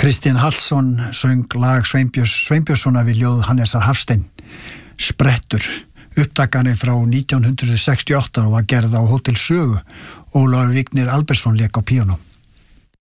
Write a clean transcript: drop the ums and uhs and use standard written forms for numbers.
Kristinn Hallsson söng lag Sveinbjörnssonar við ljóð Hannesar Hafstein, Sprettur. Upptakan frá 1968 og var gerð á Hótel Sögu. Ólafur Vignir Albertsson lék á píanó.